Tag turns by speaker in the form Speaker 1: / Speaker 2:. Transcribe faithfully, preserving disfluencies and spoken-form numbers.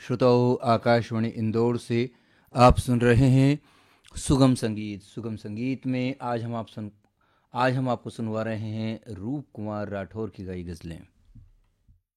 Speaker 1: श्रोताओं, आकाशवाणी इंदौर से आप सुन रहे हैं सुगम संगीत। सुगम संगीत में आज हम आप सुन आज हम आपको सुनवा रहे हैं रूप कुमार राठौर की गाई गज़लें।